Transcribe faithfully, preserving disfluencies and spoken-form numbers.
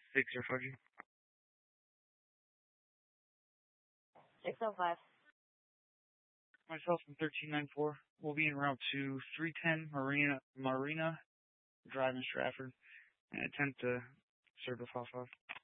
six zero five G. six oh five. Myself from thirteen ninety-four. We'll be en route to three ten Marina Marina Drive in Stratford and attempt to serve the five five.